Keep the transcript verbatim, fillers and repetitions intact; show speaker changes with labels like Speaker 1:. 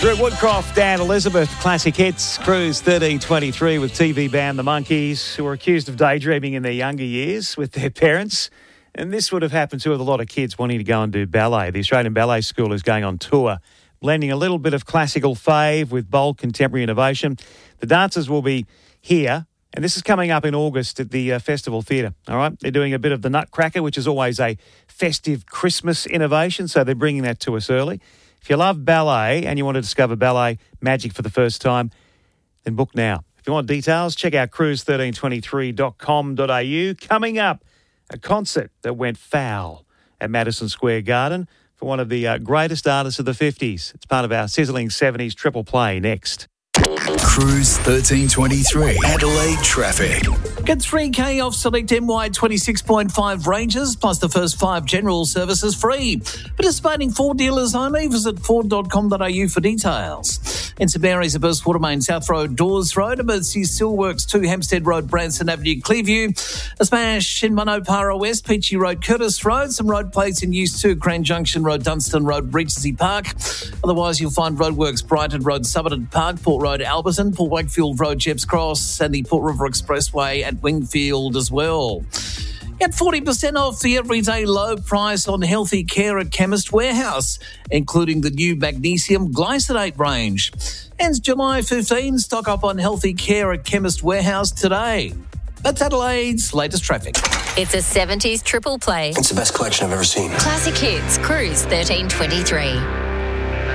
Speaker 1: Drew Woodcroft and Elizabeth, Classic Hits, Cruise thirteen twenty-three with T V band The Monkees, who were accused of daydreaming in their younger years with their parents. And this would have happened to with a lot of kids wanting to go and do ballet. The Australian Ballet School is going on tour, blending a little bit of classical fave with bold contemporary innovation. The dancers will be here, and this is coming up in August at the uh, Festival Theatre, all right? They're doing a bit of the Nutcracker, which is always a festive Christmas innovation, so they're bringing that to us early. If you love ballet and you want to discover ballet magic for the first time, then book now. If you want details, check out cruise thirteen twenty-three dot com dot a u. Coming up, a concert that went foul at Madison Square Garden for one of the uh, greatest artists of the fifties. It's part of our sizzling seventies triple play next.
Speaker 2: Cruise thirteen twenty-three, Adelaide traffic.
Speaker 3: Get three K off select M Y twenty-six point five ranges, plus the first five general services free. Participating Ford dealers only. Visit ford dot com dot a u for details. In St Mary's, a burst Watermain South Road, Dawes Road, Emergency Steelworks two, Hampstead Road, Branson Avenue, Clearview. A smash in Monopara West, Peachy Road, Curtis Road. Some road plates in use too, Crane Junction Road, Dunstan Road, Regency Park. Otherwise, you'll find roadworks Brighton Road, Somerton Park, Port Road, Alberton, Port Wakefield Road, Jepps Cross, and the Port River Expressway at Wingfield as well. Get forty percent off the everyday low price on healthy care at Chemist Warehouse, including the new magnesium glycinate range. Ends July fifteenth. Stock up on healthy care at Chemist Warehouse today. That's Adelaide's latest traffic.
Speaker 4: It's a seventies triple play.
Speaker 5: It's the best collection I've ever seen.
Speaker 4: Classic Hits, Cruise thirteen twenty-three.